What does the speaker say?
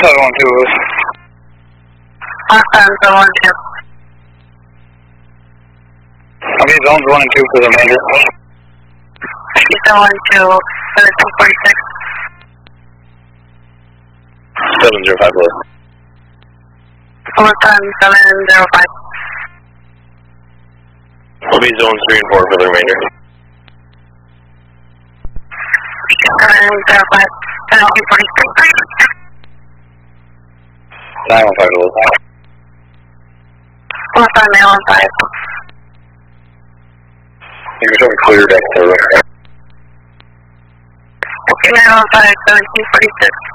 712. Last time, 712. Okay, zones 1 and 2 for the remainder. 712, 246. 705 below. Last time, 705. Will be zones 3 and 4 for the remainder. 705, 246. 915 below. Last time, 915. You're showing clear deck to the right. Okay, 915, 1746.